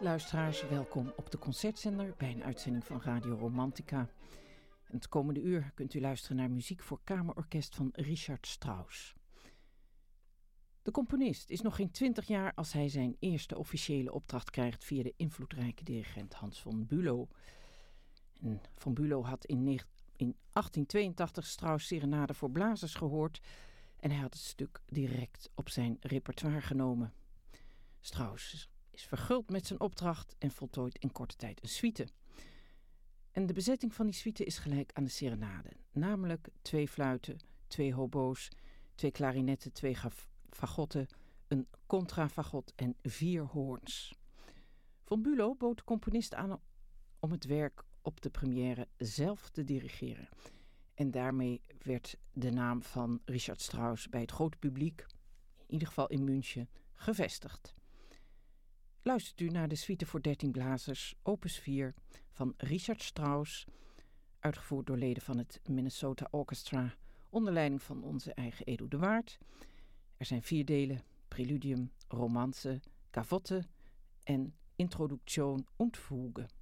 Luisteraars, welkom op de Concertzender bij een uitzending van Radio Romantica. En het komende uur kunt u luisteren naar muziek voor kamerorkest van Richard Strauss. De componist is nog geen 20 jaar als hij zijn eerste officiële opdracht krijgt via de invloedrijke dirigent Hans von Bülow. En von Bülow had in 1882 Strauss' Serenade voor blazers gehoord en hij had het stuk direct op zijn repertoire genomen. Strauss is verguld met zijn opdracht en voltooid in korte tijd een suite. En de bezetting van die suite is gelijk aan de serenade. Namelijk 2 fluiten, 2 hobo's, 2 klarinetten, 2 fagotten, een contrafagot en 4 hoorns. Von Bülow bood de componist aan om het werk op de première zelf te dirigeren. En daarmee werd de naam van Richard Strauss bij het grote publiek, in ieder geval in München, gevestigd. Luistert u naar de suite voor 13 blazers, opus 4 van Richard Strauss, uitgevoerd door leden van het Minnesota Orchestra, onder leiding van onze eigen Edu de Waard. Er zijn 4 delen, preludium, romance, gavotte en introduction und fuge.